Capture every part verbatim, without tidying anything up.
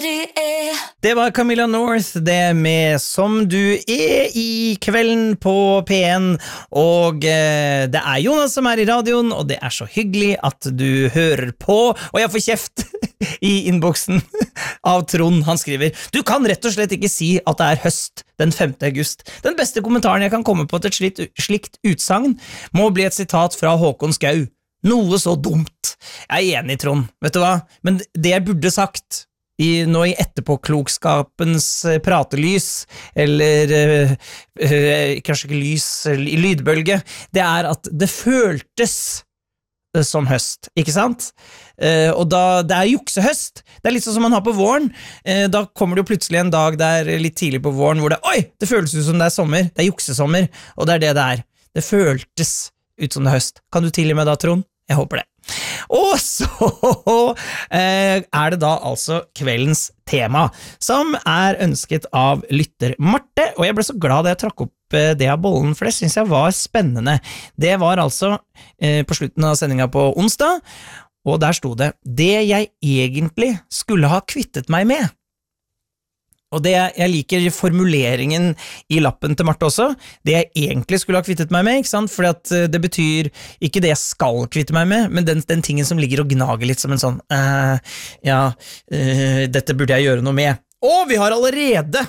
Det var Camilla North, det med Som du er i kvelden på P en, og eh, det er Jonas som er i radioen, og det er så hyggelig at du hører på, og jeg får kjeft i innboksen av Trond. Han skriver: du kan rett og slett ikke si at det er høst den femte august. Den beste kommentaren jeg kan komme på til et slikt, slikt utsagn må bli et sitat fra Håkon Skau. Noe så dumt. Jeg er enig, Trond, vet du hva? Men det jeg burde sagt I, nå i etterpåklokskapens pratelys, eller øh, øh, kanskje ikke lys, i lydbølge, det er at det føltes som høst, ikke sant? Uh, og da, det er juksehøst. Det er litt sånn som man har på våren. Uh, da kommer det jo plutselig en dag der litt tidlig på våren hvor det, oi, det føles ut som det er sommer. Det er juksesommer, og det er det det er. Det føltes ut som det er høst. Kan du tilgi meg da, Trond? Jeg håper det. Og så uh, er det da altså kveldens tema, som er ønsket av lytter Marte, og jeg ble så glad da jeg trakk opp det av bollen, for det synes jeg var spennende. Det var altså eh, på slutten av sendingen på onsdag, og der sto det: det jeg egentlig skulle ha kvittet meg med. Og det, jeg liker formuleringen i lappen til Marte også, det jeg egentlig skulle ha kvittet meg med, ikke sant? Fordi at det betyr ikke det jeg skal kvitte meg med, men den, den tingen som ligger og gnager litt som en sånn, uh, ja, uh, dette burde jeg gjøre noe med. Og vi har allerede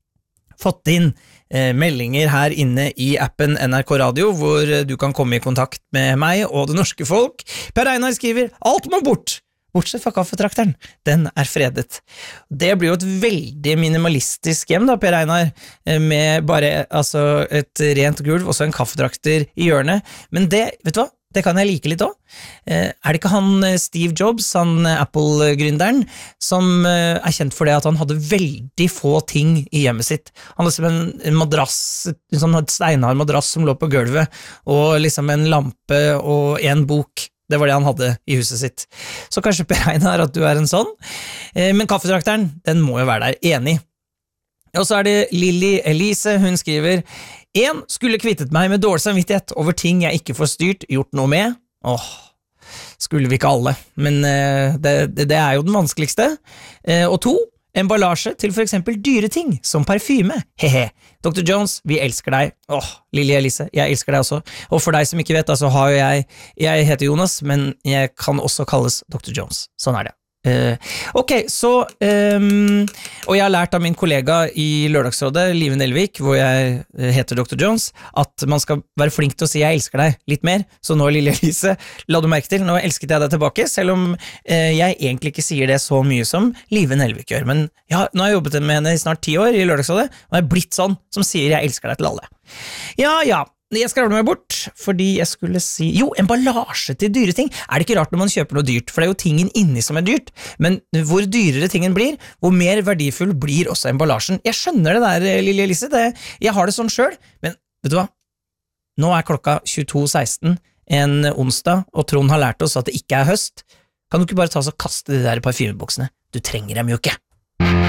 fått inn eh, meldinger her inne i appen N R K Radio, hvor du kan komme i kontakt med meg og det norske folk. Per Einar skriver: alt må bort, bortsett fra kaffetrakteren, den er fredet. Det blir jo et veldig minimalistisk hjem da, Per Einar, med bare altså, et rent gulv, også en kaffetrakter i hjørnet, men det, vet du hva? Det kan jeg like litt også. Eh, er det ikke han Steve Jobs, han Apple-gründeren, som eh, er kjent for det at han hadde veldig få ting i hjemmet sitt? Han hadde liksom en, en madrass, en sånn steinar madrass som lå på gulvet, og liksom en lampe og en bok. Det var det han hadde i huset sitt. Så kanskje, Per Einar, at du er en sånn. Eh, men kaffetrakteren, den må jo være der, enig. Og så er det Lily Elise, hun skriver: en, skulle kvittet meg med dårlig samvittighet over ting jeg ikke får styrt, gjort noe med. Åh, skulle vi ikke alle, men uh, det, det, det er jo den vanskeligste. Uh, og to, emballasje til for eksempel dyre ting, som parfyme. Hehe, doktor Jones, vi elsker deg. Åh, Lily Elise, jeg elsker deg også. Og for deg som ikke vet, altså har jeg, jeg heter Jonas, men jeg kan også kalles doktor Jones. Sånn er det. Uh, ok, så um, og jeg har lært av min kollega i Lørdagsrådet, Live Nelvik, hvor jeg uh, heter doktor Jones, at man skal være flink til å si jeg elsker deg litt mer. Så nå, Lille Elise, la du merke til, nå elsket jeg deg tilbake, selv om uh, jeg egentlig ikke sier det så mye som Live Nelvik gjør. Men ja, nå har jeg jobbet med henne i snart ti år i Lørdagsrådet, og jeg er blitt sånn som sier jeg elsker deg til alle. Ja, ja, jeg skravler meg bort, fordi jeg skulle si, jo, emballasje til dyre ting. Er det ikke rart når man kjøper noe dyrt, for det er jo tingen inni som er dyrt, men hvor dyrere tingen blir, hvor mer verdifull blir også emballasjen. Jeg skjønner det der, Lille Elise, det, jeg har det sånn selv, men vet du hva? Nå er klokka tjueto seksten en onsdag, og Trond har lært oss at det ikke er høst. Kan du ikke bare ta oss og kaste de der parfymeboksene? Du trenger dem jo ikke.